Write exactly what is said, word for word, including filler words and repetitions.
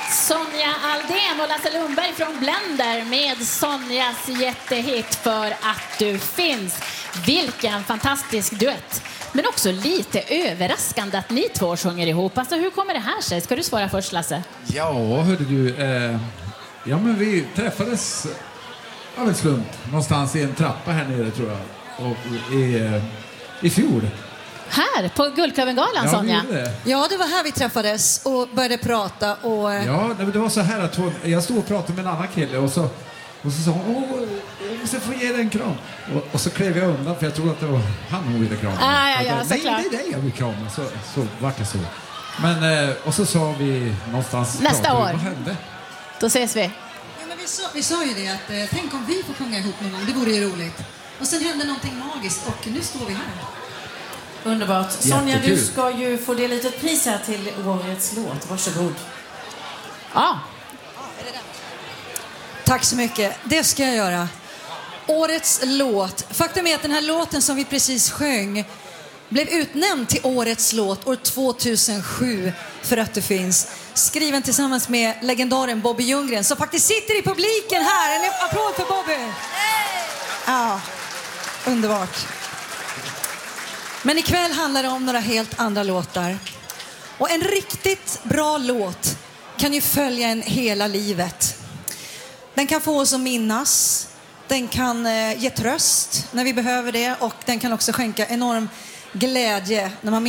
Sonja Aldén och Lasse Lundberg från Blender med Sonjas jättehit För att du finns. Vilken fantastisk duett. Men också lite överraskande att ni två sjunger ihop. Alltså, hur kommer det här sig? Ska du svara först, Lasse? Ja, hörde du. Eh, ja, men vi träffades av en slump någonstans i en trappa här nere, tror jag. Och i, eh, i fjol. Här, på Guldklövengalan, ja, Sonja? Det. Ja, det var här vi träffades och började prata. Och... Ja, det var så här att hon, jag stod och pratade med en annan kille och så, och så sa hon, åh, jag måste få ge dig en kram. Och, och så klev jag undan för jag trodde att det var han hon ville krama. Ah, ja, ja, jag, Nej, det är dig jag vill krama. Så, så vart det så. Men, eh, och så sa vi någonstans... Nästa pratade, år. Vad hände? Då ses vi. Ja, men vi, sa, vi sa ju det att eh, tänk om vi får sjunga ihop någon gång. Det vore ju roligt. Och sen hände någonting magiskt och nu står vi här. Underbart. Sonja, Jättekul. du ska ju få dela ut ett pris här till årets låt. Varsågod. Ja. Tack så mycket. Det ska jag göra. Årets låt. Faktum är att den här låten som vi precis sjöng blev utnämnd till årets låt år tvåtusensju för att det finns. Skriven tillsammans med legendaren Bobby Ljunggren som faktiskt sitter i publiken här. En applåd för Bobby. Ja, underbart. Men ikväll handlar det om några helt andra låtar. Och en riktigt bra låt kan ju följa en hela livet. Den kan få oss att minnas. Den kan eh, ge tröst när vi behöver det. Och den kan också skänka enorm glädje när man